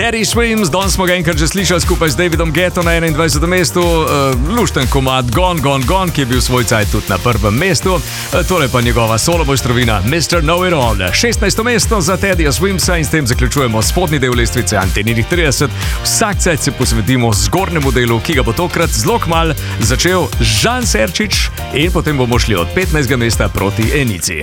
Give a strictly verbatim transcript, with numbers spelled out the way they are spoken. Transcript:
Teddy Swims, danes smo ga enkrat že slišali skupaj z Davidom Guetto na enaindvajsetem mestu. Uh, lušten komad Gone, Gone, Gone, ki je bil svoj cajt tudi na prvem mestu. Uh, tole pa njegova solo mojstrovina mister Know It All. šestnajsto mesto za Teddyja Swimsa in s tem zaključujemo spodnji del lestvice Anteninih trideset. Vsak cajt se posvetimo zgornjemu delu, ki ga bo tokrat zelo kmalu začel Žan Serčič in potem bomo šli od petnajstega mesta proti enici.